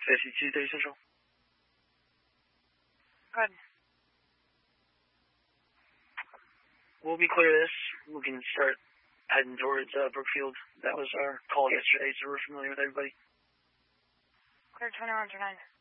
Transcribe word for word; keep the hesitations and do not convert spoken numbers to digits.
fifty-two thirty Central. Good. We'll be clear of this. We can start heading towards uh, Brookfield. That was our call yesterday, so we're familiar with everybody. Clear twenty-one to nine.